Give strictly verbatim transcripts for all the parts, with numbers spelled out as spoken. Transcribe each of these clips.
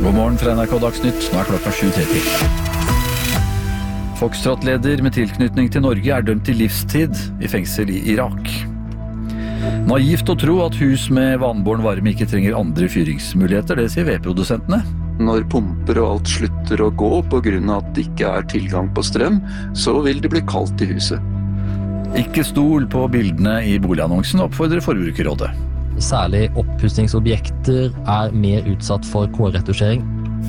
God morgen fra N R K Dagsnytt, nå er klokka sju tretti. Foxtrot-leder med tilknytning til Norge er dømt til livstid i fengsel i Irak. Naivt å tro at hus med vannbåren varme ikke trenger andre fyringsmuligheter, det sier vedprodusentene. Når pumper og alt slutter å gå på grunn av at det ikke er tilgang på strøm, så vil det bli kaldt i huset. Ikke stol på bildene i boligannonsen, oppfordrer Forbrukerrådet. Særlig oppussingsobjekter er mer utsatt for K-retusjering.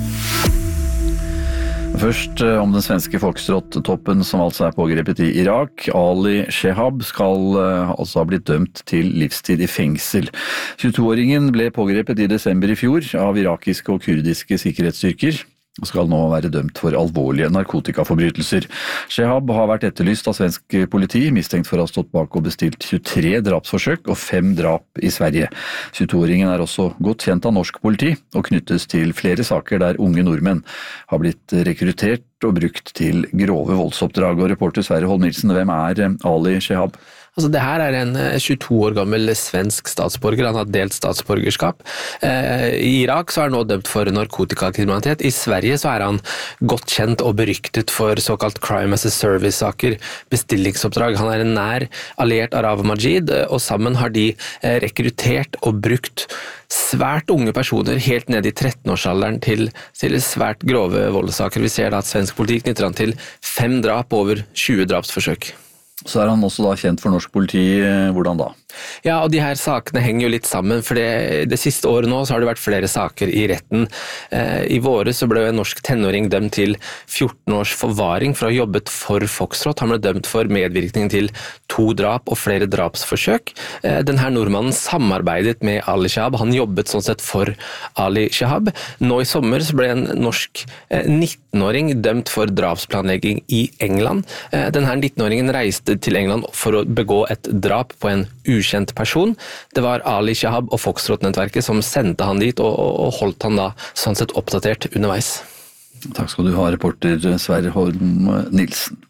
Først om den svenske Foxtrot-toppen som altså er pågrepet i Irak. Ali Shehab skal altså ha blitt dømt til livstid i fengsel. tjueto-åringen ble pågrepet i desember i fjor av irakiske og kurdiske sikkerhetsstyrker og skal nå være dømt for alvorlige narkotikaforbrytelser. Shehab har vært etterlyst av svensk politi, mistenkt for å ha stått bak og bestilt tjuetre drapsforsøk og fem drap i Sverige. tjueto-åringen er også godt kjent av norsk politi og knyttes til flere saker der unge nordmenn har blitt rekruttert og brukt til grove voldsoppdrag. Og reporter Sverre Holm Nilsen, hvem er Ali Shehab? Altså, det her er en tjueto år gammel svensk statsborger, han har delt statsborgerskap. Eh, I Irak så er han nå dømt for narkotikakriminalitet. I Sverige så er han godt kjent og beryktet for såkalt crime as a service-saker, bestillingsoppdrag. Han er en nær alliert Arav Majid, og sammen har de rekruttert og brukt svært unge personer helt ned i tretten-årsalderen til, til svært grove voldssaker. Vi ser da at svensk politi knytter han til fem drap og over tjue drapsforsøk. Så er han også da kjent for norsk politi. Hvordan da? Ja, og de her sakene henger jo litt sammen, for det, det siste året nå så har det vært flere saker i retten. Eh, I våre så ble en norsk tenåring dømt til fjorten års forvaring for å ha jobbet for Foxtrot. Han ble dømt for medvirkning til to drap og flere drapsforsøk. Eh, den her nordmannen samarbeidet med Ali Shehab. Han jobbet sånn sett for Ali Shehab. Nå i sommer så ble en norsk eh, nitten-åring dømt for drapsplanlegging i England. Eh, den her nitten-åringen reiste til England for å begå et drap på en ukjent person. Det var Ali Shehab og Foxtrot-nettverket som sendte han dit og, og holdt han da sånn sett oppdatert underveis. Takk skal du ha, reporter Sverre Holm Nilsen.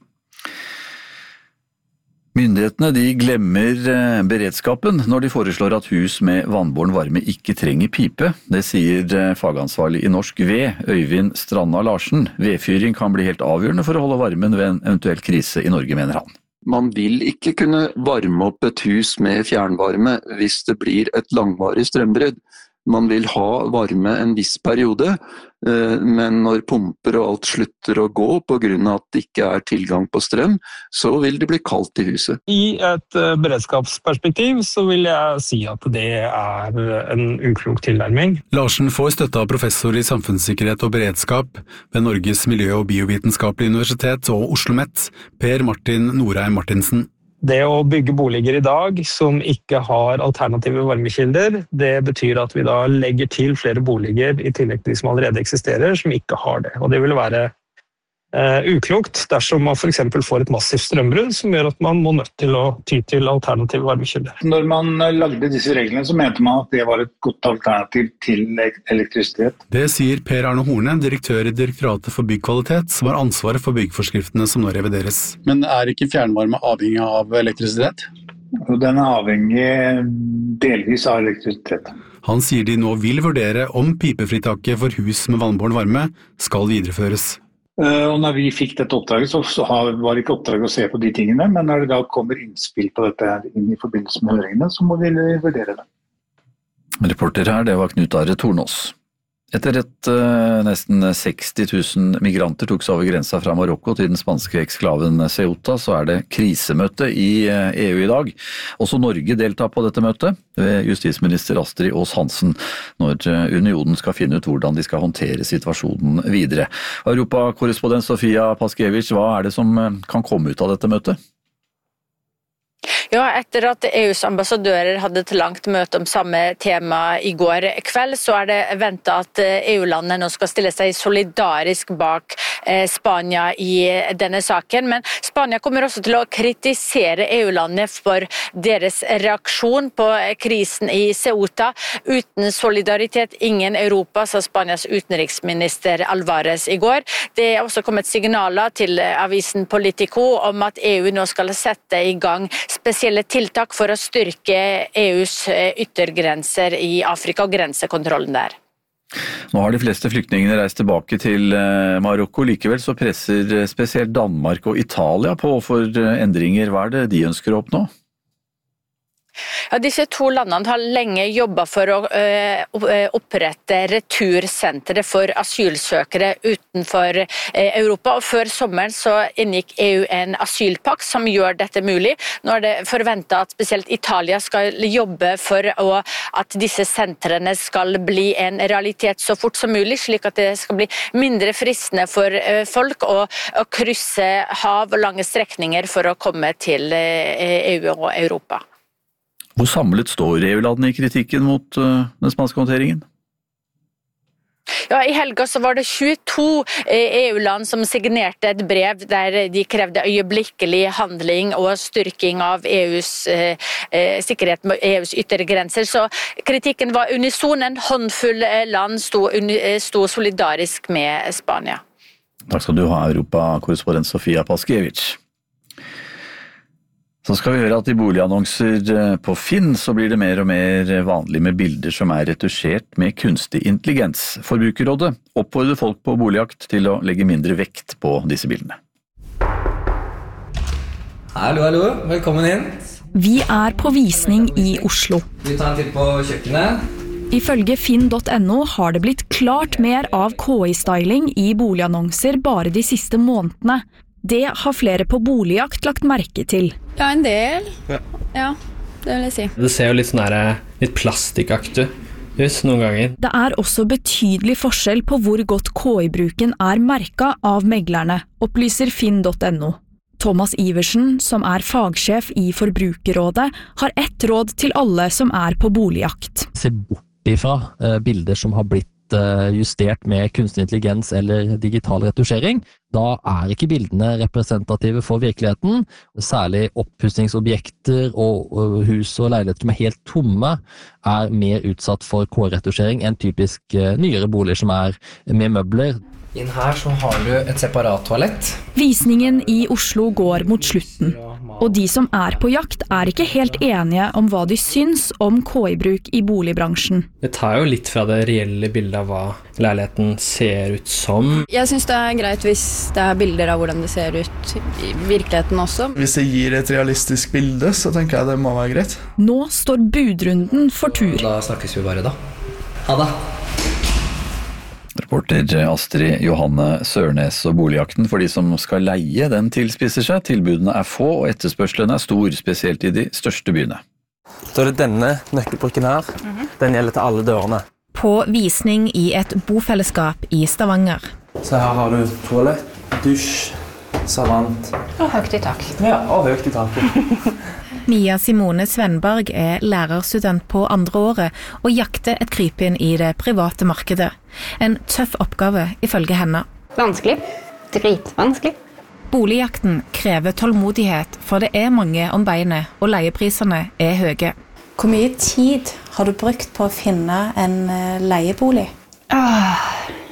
Myndighetene de glemmer beredskapen når de foreslår at hus med vannbåren varme ikke trenger pipe. Det sier fagansvarlig i Norsk Ved, Øyvind Stranda Larsen. Vedfyring kan bli helt avgjørende for å holde varmen ved en eventuell krise i Norge, mener han. Man vil ikke kunne varme opp et hus med fjernvarme hvis det blir et langvarig strømbrudd. Man vil ha varme en viss periode, men når pumper og alt slutter å gå på grunn av at det ikke er tilgang på strøm, så vil det bli kaldt i huset. I et beredskapsperspektiv så vil jeg si at det er en uklok tilnærming. Larsen får støtte av professor i samfunnssikkerhet og beredskap ved Norges miljø- og biovitenskapelige universitet og OsloMet, Per Martin Norheim Martinsen. Det å bygge boliger i dag som ikke har alternative varmekilder, det betyr at vi da legger til flere boliger i tillegg til de som allerede eksisterer, som ikke har det. Og det vil være eh, uklokt dersom man for eksempel får et massivt strømbrudd som gjør at man må nødt til å ty til alternative varmekilder. Når man lagde disse reglene så mente man at det var et godt alternativ til elektrisitet. Det sier Per Arne Horne, direktør i Direktoratet for byggkvalitet, som har ansvaret for byggforskriftene som nå revideres. Men er ikke fjernvarme avhengig av elektrisitet? Den er avhengig delvis av elektrisitet. Han sier de nå vil vurdere om pipefritaket for hus med vannbåren varme skal videreføres. Og når vi fikk dette oppdraget, så, så var det ikke oppdraget å se på de tingene, men når det da kommer innspill på dette inn i forbindelse med høringene, så må vi vurdere det. Reporter her, det var Knut Are Tornås. Etter et uh, nesten seksti tusen migranter tok seg over grensa fra Marokko til den spanske eksklaven Ceuta, så er det krisemøte i uh, E U i dag. Også Norge deltar på dette møtet ved justisminister Astrid Aas Hansen, når uh, unionen skal finne ut hvordan de skal håndtere situasjonen videre. Europakorrespondent Sofia Paskiewicz, hva er det som uh, kan komme ut av dette møtet? Ja, etter at E U's ambassadører hadde et langt møte om samme tema i går kveld, så er det ventet at E U-landene nå skal stille seg solidarisk bak Spania i denne saken. Men Spania kommer også til å kritisere E U-landene for deres reaksjon på krisen i Ceuta. Uten solidaritet, ingen Europa, sa Spanias utenriksminister Alvarez i går. Det er også kommet signaler til avisen Politico om at E U nå skal sette i gang spesielle tiltak for å styrke E U's yttergrenser i Afrika og grensekontrollen der. Nå har de fleste flyktningene reist tilbake til Marokko, likevel så presser spesielt Danmark og Italia på for endringer. Hva er det de ønsker å oppnå? Ja, disse to landene har lenge jobbet for å uh, opprette retursentre for asylsøkere utenfor uh, Europa, og før sommeren så inngikk E U en asylpakt som gjør dette mulig. Nå er det forventet at spesielt Italia skal jobbe for å, at disse sentrene skal bli en realitet så fort som mulig, slik at det skal bli mindre fristende for uh, folk å, å krysse hav og lange strekninger for å komme til uh, E U og Europa. Hvor samlet står E U-landene i kritikken mot uh, den spanske håndteringen? Ja, I helga så var det tjueto E U-land som signerte et brev der de krevde øyeblikkelig handling og styrking av E U's eh, sikkerhet med E U's yttergrenser. Så kritikken var unison. En håndfull land sto, sto solidarisk med Spania. Takk skal du ha, Europa-korrespondent Sofia Paskiewicz. Så skal vi høre at i boligannonser på Finn så blir det mer og mer vanlig med bilder som er retusjert med kunstig intelligens. Forbrukerrådet oppfordrer folk på boligjakt til å legge mindre vekt på disse bildene. Hallo, hallo. Velkommen inn. Vi er på visning i Oslo. Vi tar en titt på kjøkkenet. Ifølge finn punktum no har det blitt klart mer av K I-styling i boligannonser bare de siste månedene. Det har flere på boligjakt lagt merke til. Ja, en del. Ja, ja det vil jeg si. Det ser jo litt sånn her, litt plastikkaktig ut noen ganger. Det er også betydelig forskjell på hvor godt K I-bruken er merket av meglerne, opplyser finn punktum no. Thomas Iversen, som er fagsjef i Forbrukerrådet, har ett råd til alle som er på boligjakt. Se bort ifra eh, bilder som har blitt justert med kunstig intelligens eller digital retusjering. Da er ikke bildene representative for virkeligheten. Særlig oppussingsobjekter og hus og leiligheter som er helt tomme er mer utsatt for K I-retusjering enn typisk nyere boliger som er med møbler. Inn her så har du et separat toalett. Visningen i Oslo går mot slutten, og de som er på jakt er ikke helt enige om hva de syns om K I-bruk i boligbransjen. Det tar jo litt fra det reelle bildet av hva leiligheten ser ut som. Jeg synes det er greit hvis det er bilder av hvordan det ser ut i virkeligheten også. Hvis det gir et realistisk bilde, så tenker jeg det må være greit. Nå står budrunden for tur. Da snakkes vi bare da. Ha det. Reporter Astrid Johanne Sørnes, og boligjakten for de som skal leie, den tilspisser seg. Tilbudene er få og etterspørselen er stor, spesielt i de største byene. Så er det denne nøkkelbrikken her. Mm-hmm. Den gjelder til alle dørene. På visning i et bofellesskap i Stavanger. Så her har du toalett, dusj, savant. Og høyt i tak. Ja, og høyt i taket. Mia Simone Svenberg er lærerstudent på andre året og jakter et krypinn i det private markedet. En tøff oppgave ifølge henne. Vanskelig. Dritvanskelig. Boligjakten krever tålmodighet, for det er mange om beinet, og leieprisene er høye. Hvor mye tid har du brukt på å finne en leiebolig? Ah,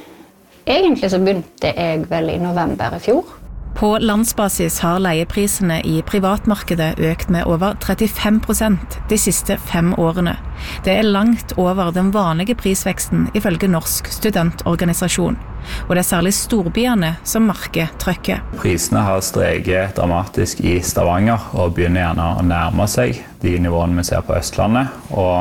egentlig så begynte jeg vel i november i fjor. På landsbasis har leieprisene i privatmarkedet økt med over trettifem prosent de siste fem årene. Det er langt over den vanlige prisveksten ifølge Norsk studentorganisasjon. Og det er særlig storbyene som merker trøkket. Prisene har steget dramatisk i Stavanger og begynner gjerne å nærme seg de nivåene vi ser på Østlandet.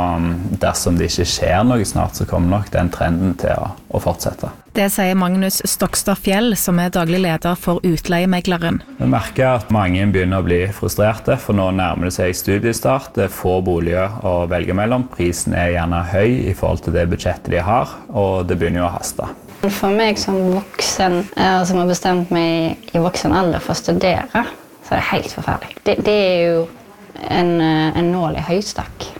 Og dersom det ikke skjer noe snart, så kommer nok den trenden til å, å fortsette. Det sier Magnus Stokstad Fjell, som er daglig leder for utleiemegleren. Vi merker at mange begynner å bli frustrerte, for nå nærmer det seg studiestart. Det er få boliger å velge mellom. Prisen er gjerne høy i forhold til det budsjettet de har, og det begynner jo å haste. For meg som voksen, som har bestemt meg i voksen alder for å studere, så er det helt forferdelig. Det, det er jo en, en nål i høystakk.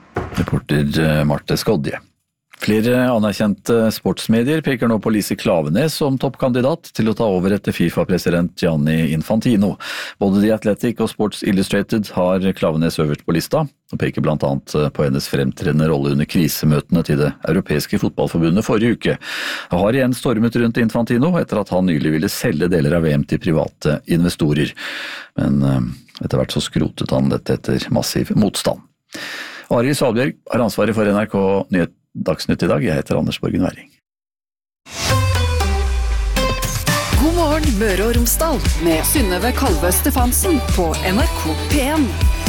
Reporter Marte Skodje. Flere anerkjente sportsmedier peker nå på Lise Klaveness som toppkandidat til å ta over etter FIFA-president Gianni Infantino. Både The Athletic og Sports Illustrated har Klaveness øverst på lista, og peker blant annet på hennes fremtredende rolle under krisemøtene til det europeiske fotballforbundet forrige uke. Det har igjen stormet rundt Infantino etter at han nylig ville selge deler av V M til private investorer. Men etter hvert så skrotet han dette etter massiv motstand. Arild Salbjørg har ansvaret for N R K Nyhet Dagsnytt i dag. Jeg heter Anders Borgen Werring. Nyhetsmorgen Møre og Romsdal med Synnøve Kalvø Stefansen på N R K P en.